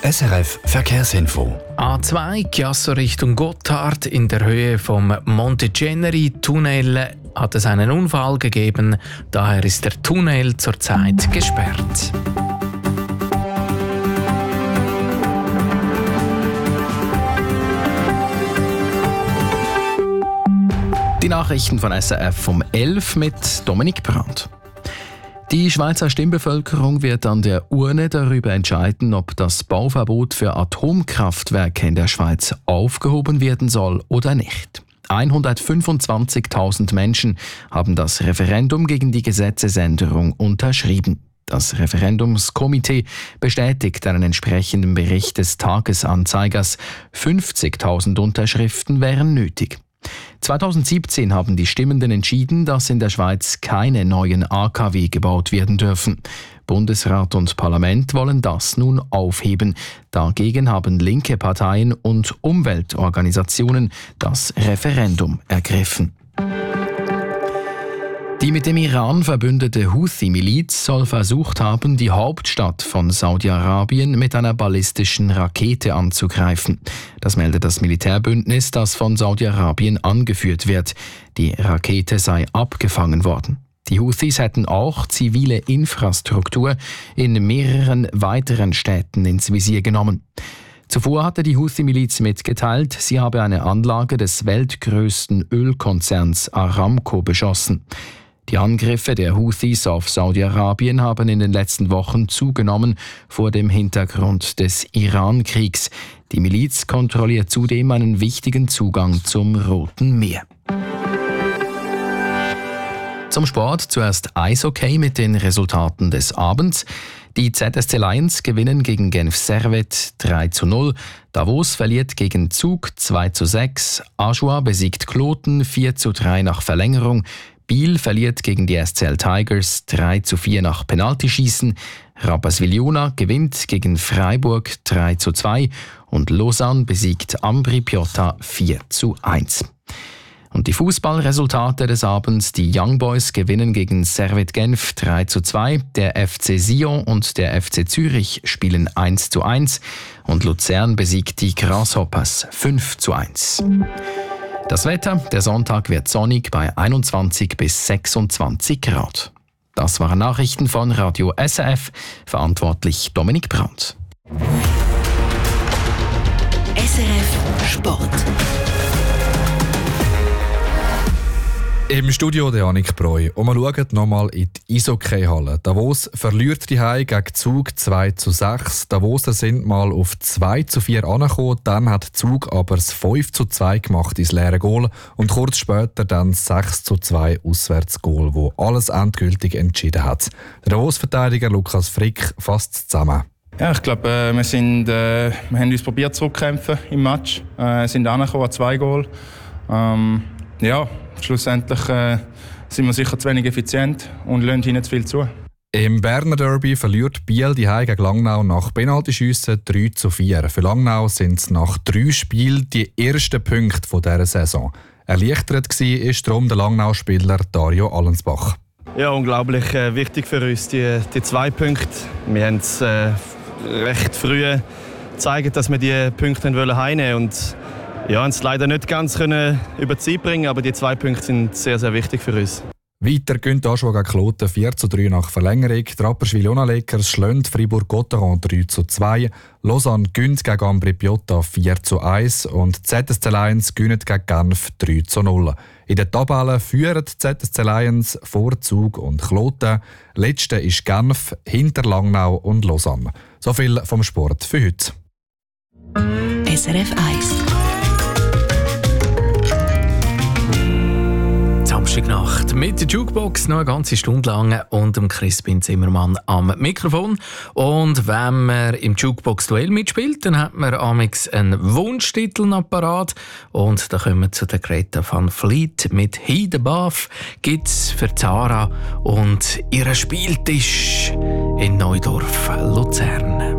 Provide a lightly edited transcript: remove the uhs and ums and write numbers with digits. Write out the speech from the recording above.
SRF Verkehrsinfo. A2 Chiasso Richtung Gotthard in der Höhe vom Monte Ceneri Tunnel hat es einen Unfall gegeben. Daher ist der Tunnel zurzeit gesperrt. Die Nachrichten von SRF um 11 mit Dominik Brandt. Die Schweizer Stimmbevölkerung wird an der Urne darüber entscheiden, ob das Bauverbot für Atomkraftwerke in der Schweiz aufgehoben werden soll oder nicht. 125.000 Menschen haben das Referendum gegen die Gesetzesänderung unterschrieben. Das Referendumskomitee bestätigt einen entsprechenden Bericht des Tagesanzeigers. 50.000 Unterschriften wären nötig. 2017 haben die Stimmenden entschieden, dass in der Schweiz keine neuen AKW gebaut werden dürfen. Bundesrat und Parlament wollen das nun aufheben. Dagegen haben linke Parteien und Umweltorganisationen das Referendum ergriffen. Die mit dem Iran verbündete Houthi-Miliz soll versucht haben, die Hauptstadt von Saudi-Arabien mit einer ballistischen Rakete anzugreifen. Das meldet das Militärbündnis, das von Saudi-Arabien angeführt wird. Die Rakete sei abgefangen worden. Die Houthis hätten auch zivile Infrastruktur in mehreren weiteren Städten ins Visier genommen. Zuvor hatte die Houthi-Miliz mitgeteilt, sie habe eine Anlage des weltgrößten Ölkonzerns Aramco beschossen. Die Angriffe der Houthis auf Saudi-Arabien haben in den letzten Wochen zugenommen vor dem Hintergrund des Iran-Kriegs. Die Miliz kontrolliert zudem einen wichtigen Zugang zum Roten Meer. Zum Sport zuerst Eishockey mit den Resultaten des Abends. Die ZSC Lions gewinnen gegen Genf Servette 3:0. Davos verliert gegen Zug 2:6. Ajoie besiegt Kloten 4:3 nach Verlängerung. Biel verliert gegen die SCL Tigers 3:4 nach Penaltyschießen. Rapperswil-Jona gewinnt gegen Freiburg 3:2 und Lausanne besiegt Ambri Piotta 4:1. Und die Fußballresultate des Abends: Die Young Boys gewinnen gegen Servette Genf 3:2, der FC Sion und der FC Zürich spielen 1:1 und Luzern besiegt die Grasshoppers 5:1. Das Wetter: Der Sonntag wird sonnig bei 21 bis 26 Grad. Das waren Nachrichten von Radio SRF, verantwortlich Dominik Brandt. SRF Sport. Im Studio der Janik Breu. Und wir schauen nochmal in die Eishockey-Halle. Davos verliert die Heim gegen Zug 2:6. Davoser sind mal auf 2:4 angekommen. Dann hat Zug aber das 5:2 gemacht ins leere Goal. Und kurz später dann das 6:2 Auswärtsgoal, wo alles endgültig entschieden hat. Der Davos-Verteidiger Lukas Frick fasst zusammen. Ja, ich glaube, wir haben uns probiert zurückzukämpfen im Match. Sind angekommen an 2 Goal. Schlussendlich sind wir sicher zu wenig effizient und lassen ihnen zu viel zu. Im Berner Derby verliert Biel die Heim gegen Langnau nach Penaltyschüssen 3:4. Für Langnau sind es nach 3 Spielen die ersten Punkte dieser Saison. Erleichtert war darum der Langnau-Spieler Dario Allensbach. Ja, unglaublich wichtig für uns, die 2 Punkte. Wir haben es recht früh gezeigt, dass wir die Punkte heimnehmen wollen. Ja, uns leider nicht ganz über die Zeit bringen, aber die 2 Punkte sind sehr, sehr wichtig für uns. Weiter gönnt Ajoie gegen Kloten 4:3 nach Verlängerung. Die Rapperswil-Jona-Lakers schlagen Fribourg-Gotteron 3:2. Lausanne gönnt gegen Ambri Piotta 4:1 und die ZSC Lions gönnt gegen Genf 3:0. In der Tabelle führen die ZSC Lions vor Zug und Kloten. Letzte ist Genf, hinter Langnau und Lausanne. So viel vom Sport für heute. SRF 1. Samstagnacht mit der Jukebox noch eine ganze Stunde lang und dem Crispin Zimmermann am Mikrofon. Und wenn man im Jukebox-Duell mitspielt, dann hat man amix einen Wunschtitel noch parat. Und da kommen wir zu der Greta van Fleet mit «Heat Above». Gibt's für Zara und ihren Spieltisch in Neudorf, Luzern.